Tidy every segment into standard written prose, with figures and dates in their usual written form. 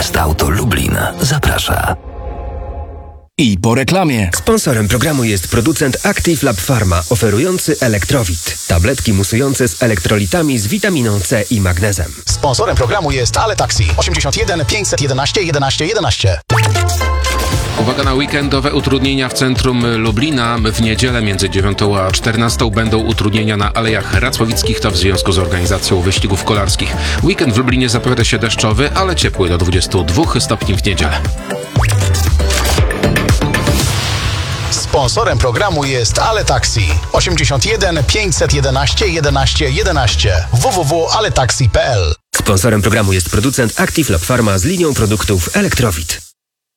Podcast Auto Lublin zaprasza. I po reklamie. Sponsorem programu jest producent Active Lab Pharma, oferujący Elektrowit. Tabletki musujące z elektrolitami z witaminą C i magnezem. Sponsorem programu jest Ale Taxi 81 511 11 11. Uwaga na weekendowe utrudnienia w centrum Lublina. W niedzielę między 9 a 14 będą utrudnienia na Alejach Racławickich, to w związku z organizacją wyścigów kolarskich. Weekend w Lublinie zapowiada się deszczowy, ale ciepły do 22 stopni w niedzielę. Sponsorem programu jest Ale Taxi 81 511 11 11 www.aletaxi.pl. Sponsorem programu jest producent Active Lab Pharma z linią produktów Elektrowit.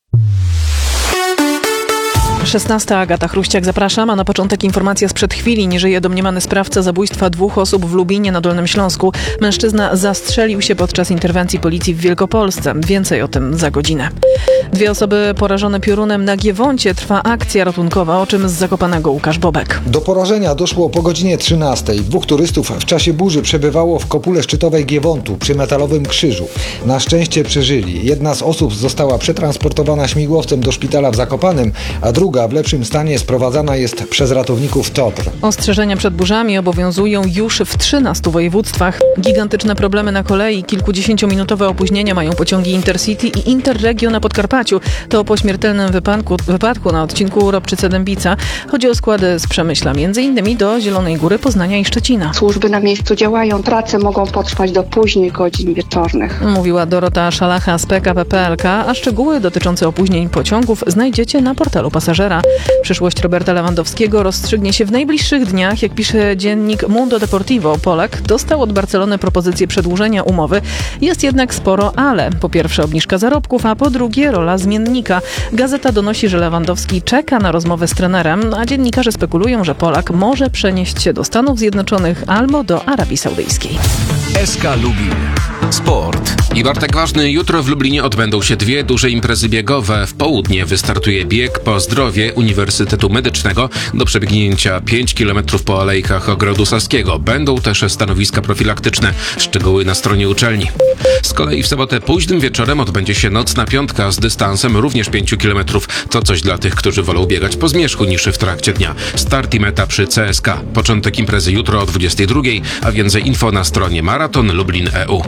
16. Agata Chruściak, zapraszam. A na początek informacja sprzed chwili. Nie żyje domniemany sprawca zabójstwa 2 osób w Lubinie na Dolnym Śląsku. Mężczyzna zastrzelił się podczas interwencji policji w Wielkopolsce. Więcej o tym za godzinę. 2 osoby porażone piorunem na Giewoncie. Trwa akcja ratunkowa, o czym z Zakopanego Łukasz Bobek. Do porażenia doszło po godzinie 13. 2 turystów w czasie burzy przebywało w kopule szczytowej Giewontu przy Metalowym Krzyżu. Na szczęście przeżyli. Jedna z osób została przetransportowana śmigłowcem do szpitala w Zakopanem, a druga w lepszym stanie sprowadzana jest przez ratowników TOPR. Ostrzeżenia przed burzami obowiązują już w 13 województwach. Gigantyczne problemy na kolei, kilkudziesięciominutowe opóźnienia mają pociągi Intercity i Interregio na Podkarpaciu. To po śmiertelnym wypadku na odcinku Ropczyce-Dębica. Chodzi o składy z Przemyśla, m.in. do Zielonej Góry, Poznania i Szczecina. Służby na miejscu działają, prace mogą potrwać do późnych godzin wieczornych. Mówiła Dorota Szalacha z PKP PLK, a szczegóły dotyczące opóźnień pociągów znajdziecie na portalu pasażera. Przyszłość Roberta Lewandowskiego rozstrzygnie się w najbliższych dniach. Jak pisze dziennik Mundo Deportivo, Polak dostał od Barcelony propozycję przedłużenia umowy. Jest jednak sporo ale. Po pierwsze obniżka zarobków, a po drugie rola zmiennika. Gazeta donosi, że Lewandowski czeka na rozmowę z trenerem, a dziennikarze spekulują, że Polak może przenieść się do Stanów Zjednoczonych albo do Arabii Saudyjskiej. SK Lubin. Sport. I Bartek Ważny, jutro w Lublinie odbędą się 2 duże imprezy biegowe. W południe wystartuje bieg po zdrowie Uniwersytetu Medycznego do przebiegnięcia 5 km po alejkach Ogrodu Saskiego. Będą też stanowiska profilaktyczne. Szczegóły na stronie uczelni. Z kolei w sobotę późnym wieczorem odbędzie się nocna piątka z dystansem również 5 km. To coś dla tych, którzy wolą biegać po zmierzchu niż w trakcie dnia. Start i meta przy CSK. Początek imprezy jutro o 22, a więcej info na stronie Maraton Lublin EU.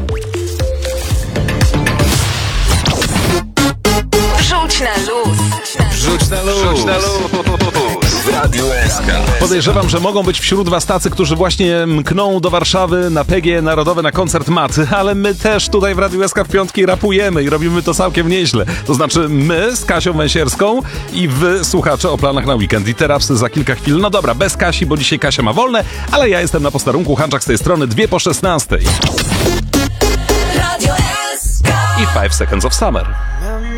Wrzuć na luz. Wrzuć na luz. W Radiu SK. Podejrzewam, że mogą być wśród was tacy, którzy właśnie mkną do Warszawy na PGE Narodowe na koncert Maty, ale my też tutaj w Radiu SK w piątki rapujemy i robimy to całkiem nieźle. To znaczy my z Kasią Węsierską i wy, słuchacze, o planach na weekend. I teraz za kilka chwil, no dobra, bez Kasi, bo dzisiaj Kasia ma wolne, ale ja jestem na posterunku, Hanczak z tej strony, 2 po 16. Radio SK. I 5 Seconds of Summer.